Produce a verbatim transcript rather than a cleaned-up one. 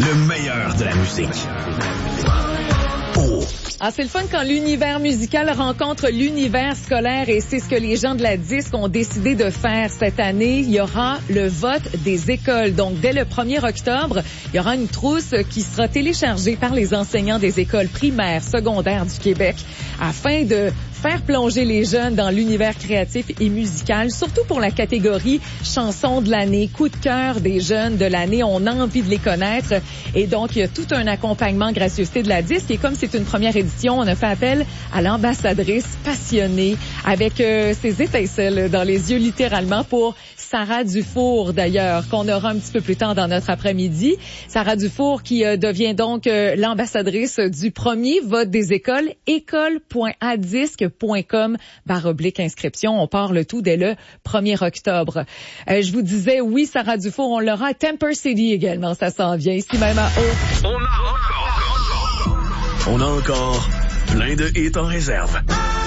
Le meilleur de la musique. Oh. Ah, c'est le fun quand l'univers musical rencontre l'univers scolaire et c'est ce que les gens de la disque ont décidé de faire cette année. Il y aura le vote des écoles. Donc, dès le premier octobre, il y aura une trousse qui sera téléchargée par les enseignants des écoles primaires, secondaires du Québec afin de faire plonger les jeunes dans l'univers créatif et musical, surtout pour la catégorie chanson de l'année, coup de cœur des jeunes de l'année. On a envie de les connaître et donc il y a tout un accompagnement gracieuseté de la disque. Et comme c'est une première édition, on a fait appel à l'ambassadrice passionnée avec euh, ses étincelles dans les yeux littéralement pour Sarah Dufour d'ailleurs, qu'on aura un petit peu plus tard dans notre après-midi. Sarah Dufour qui euh, devient donc euh, l'ambassadrice du premier vote des écoles, école point adisque point com barre oblique inscription. On part le tout dès le premier octobre. Euh, je vous disais, oui, Sarah Dufour, on l'aura à Temper City également, ça s'en vient, ici même à Haut. On a encore, on a encore plein de hits en réserve.